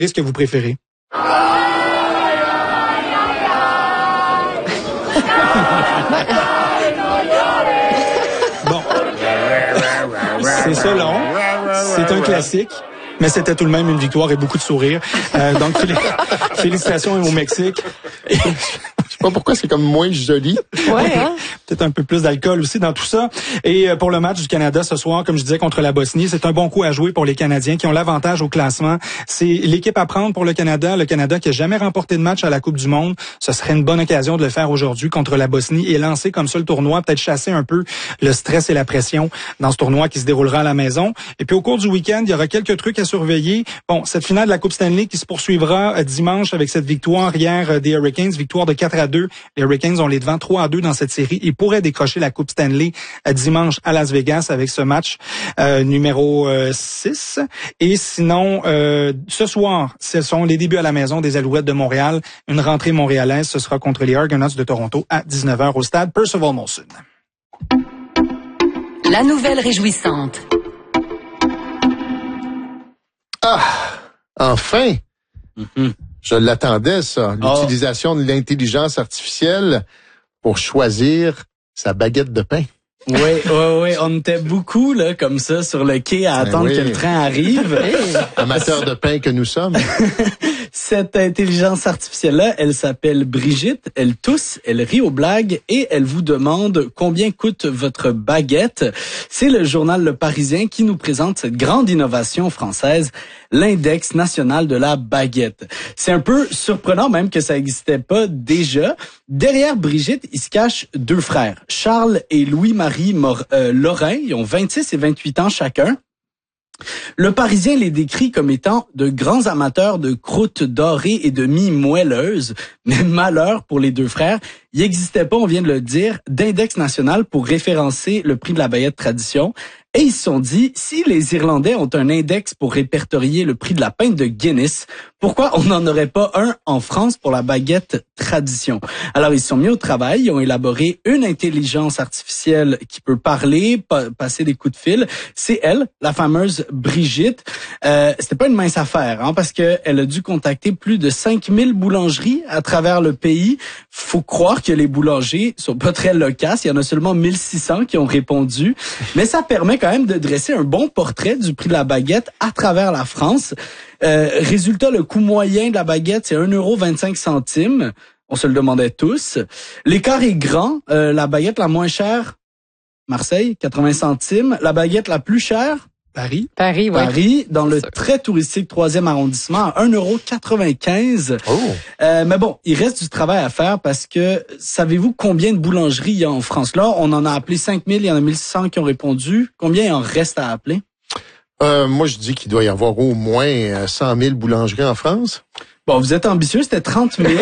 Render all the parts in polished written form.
ce que vous préférez. Bon. C'est ça long. C'est un classique. Mais c'était tout de même une victoire et beaucoup de sourires. Donc, félicitations au Mexique. Je sais pas pourquoi c'est comme moins joli. Ouais, hein? Peut-être un peu plus d'alcool aussi dans tout ça. Et pour le match du Canada ce soir, comme je disais, contre la Bosnie, c'est un bon coup à jouer pour les Canadiens qui ont l'avantage au classement. C'est l'équipe à prendre pour le Canada. Le Canada qui a jamais remporté de match à la Coupe du Monde. Ce serait une bonne occasion de le faire aujourd'hui contre la Bosnie et lancer comme ça le tournoi, peut-être chasser un peu le stress et la pression dans ce tournoi qui se déroulera à la maison. Et puis au cours du week-end, il y aura quelques trucs à surveiller. Bon, cette finale de la Coupe Stanley qui se poursuivra dimanche avec cette victoire hier des Hurricanes, victoire de 4-2. Les Hurricanes ont les devants 3-2 dans cette série. Ils pourraient décrocher la Coupe Stanley dimanche à Las Vegas avec ce match numéro 6. Et sinon, ce soir, ce sont les débuts à la maison des Alouettes de Montréal. Une rentrée montréalaise, ce sera contre les Argonauts de Toronto à 19h au stade Percival Molson. La nouvelle réjouissante. Ah! Enfin! Je l'attendais, ça. L'utilisation de l'intelligence artificielle pour choisir sa baguette de pain. Oui. On était beaucoup, là, comme ça, sur le quai à attendre que le train arrive. Amateurs de pain que nous sommes. Cette intelligence artificielle-là, elle s'appelle Brigitte, elle tousse, elle rit aux blagues et elle vous demande combien coûte votre baguette. C'est le journal Le Parisien qui nous présente cette grande innovation française, l'index national de la baguette. C'est un peu surprenant même que ça n'existait pas déjà. Derrière Brigitte, il se cache deux frères, Charles et Louis-Marie Lorrain. Ils ont 26 et 28 ans chacun. Le Parisien les décrit comme étant de grands amateurs de croûtes dorées et de mie moelleuse. Mais malheur pour les deux frères, il n'existait pas, on vient de le dire, d'index national pour référencer le prix de la baguette tradition. Et ils se sont dit, si les Irlandais ont un index pour répertorier le prix de la pinte de Guinness, pourquoi on n'en aurait pas un en France pour la baguette tradition? Alors, ils se sont mis au travail, ils ont élaboré une intelligence artificielle qui peut parler, passer des coups de fil. C'est elle, la fameuse Brigitte. C'était pas une mince affaire, hein, parce que elle a dû contacter plus de 5000 boulangeries à travers le pays. Faut croire que les boulangers sont pas très loquaces. Il y en a seulement 1600 qui ont répondu. Mais ça permet quand même de dresser un bon portrait du prix de la baguette à travers la France. Résultat, le coût moyen de la baguette, c'est 1,25 €. On se le demandait tous. L'écart est grand. La baguette la moins chère, Marseille, 80 centimes. La baguette la plus chère, Paris, oui. Paris, dans le très touristique 3e arrondissement, à 1,95 €. Mais bon, il reste du travail à faire parce que savez-vous combien de boulangeries il y a en France? Là, on en a appelé 5000, il y en a 1600 qui ont répondu. Combien il en reste à appeler? Moi, je dis qu'il doit y avoir au moins 100 000 boulangeries en France. Bon, vous êtes ambitieux, c'était 30 000.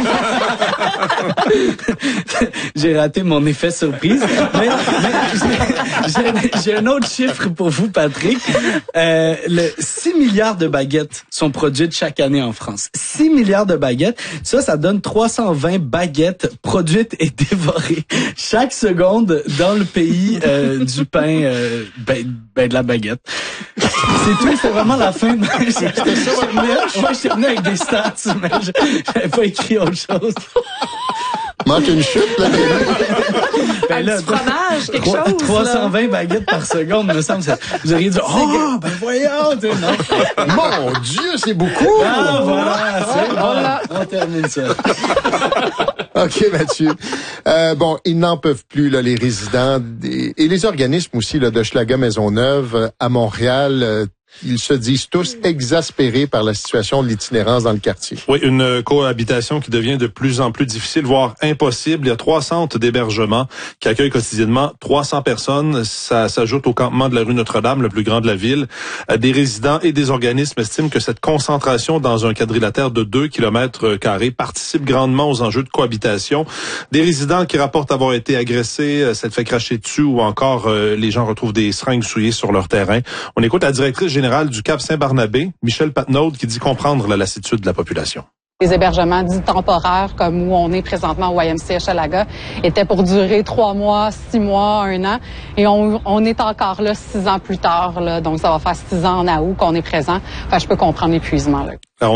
J'ai raté mon effet surprise. Mais j'ai un autre chiffre pour vous, Patrick. 6 milliards de baguettes sont produites chaque année en France. 6 milliards de baguettes. Ça donne 320 baguettes produites et dévorées chaque seconde dans le pays du pain, de la baguette. C'est tout, c'est vraiment la fin. J'étais venu avec des stats, mais j'avais pas écrit autre chose. Manque une chute, là. Un petit fromage, quelque chose. 320 baguettes par seconde, me semble. Vous auriez dit, voyons, non. Mon Dieu, c'est beaucoup! Ah, voilà, c'est bon. On termine ça. OK, Mathieu. Ils n'en peuvent plus, là, les résidents et les organismes aussi, là, de Schlaga Maisonneuve à Montréal. Ils se disent tous exaspérés par la situation de l'itinérance dans le quartier. Oui, une cohabitation qui devient de plus en plus difficile, voire impossible. Il y a 3 centres d'hébergement qui accueillent quotidiennement 300 personnes. Ça s'ajoute au campement de la rue Notre-Dame, le plus grand de la ville. Des résidents et des organismes estiment que cette concentration dans un quadrilatère de 2 km² participe grandement aux enjeux de cohabitation. Des résidents qui rapportent avoir été agressés, s'être fait cracher dessus ou encore les gens retrouvent des seringues souillées sur leur terrain. On écoute la directrice générale du Cap Saint-Barnabé, Michel Patnaud, qui dit comprendre la lassitude de la population. Les hébergements dits temporaires, comme où on est présentement au YMCA Hochelaga, étaient pour durer 3 mois, 6 mois, 1 an. Et on est encore là 6 ans plus tard. Là, donc, ça va faire 6 ans en août qu'on est présent. Enfin, je peux comprendre l'épuisement.